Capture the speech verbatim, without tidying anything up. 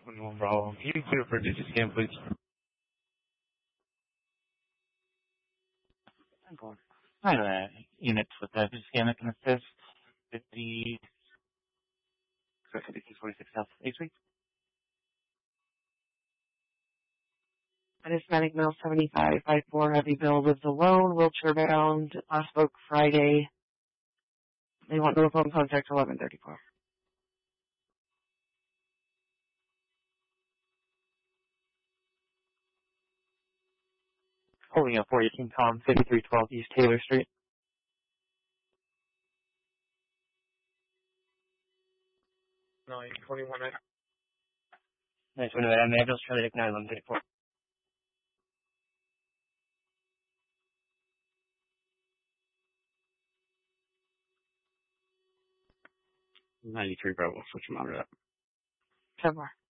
No problem. Can you clear for digit scan, please? Hi there. Units with the digit scan that can assist. fifty, sorry, fifty-six forty-six South eighth Street. And Hispanic male seventy-five, five four, heavy bill, lives alone, wheelchair bound, last spoke Friday. They want no phone contact eleven thirty-four. Holding up four eighteen Tom, fifty-three twelve East Taylor Street. nine twenty-one. Nice window there. May I just try to take nine eleven thirty-four? ninety-three Bravo, switch your monitor up. ten more.